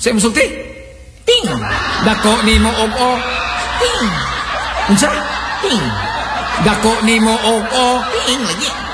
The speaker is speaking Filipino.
Sa imong sulti? Ting. Dako nimo og o. Ting. Unsa? Ting. Dako nimo og o. Ting lagi.